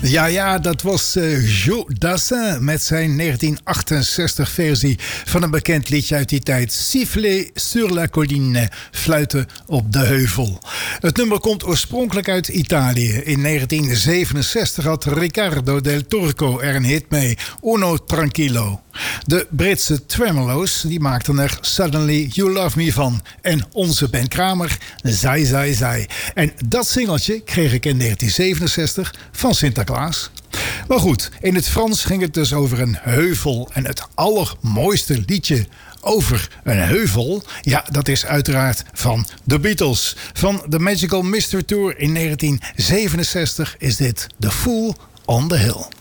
Ja, dat was Joe Dassin met zijn 1968 versie van een bekend liedje uit die tijd. Siffler sur la colline, fluiten op de heuvel. Het nummer komt oorspronkelijk uit Italië. In 1967 had Riccardo del Turco er een hit mee, Uno Tranquillo. De Britse Tremolo's die maakten er Suddenly You Love Me van. En onze Ben Kramer, Zij. En dat singeltje kreeg ik in 1967 van Sinterklaas. Maar goed, in het Frans ging het dus over een heuvel. En het allermooiste liedje over een heuvel, ja, dat is uiteraard van The Beatles. Van The Magical Mystery Tour in 1967 is dit The Fool on the Hill.